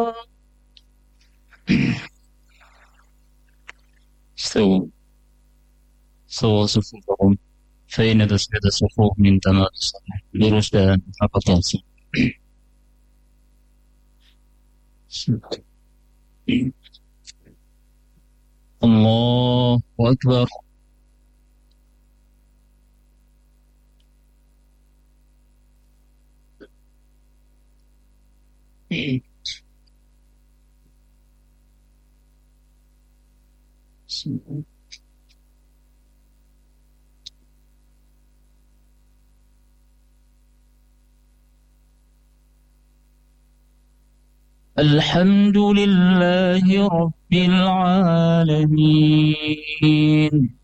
استووا سووا صفوفهم فإن تسجد صفوف من تمام الصلاة برشدان فقط. الله أكبر. الحمد لله رب العالمين.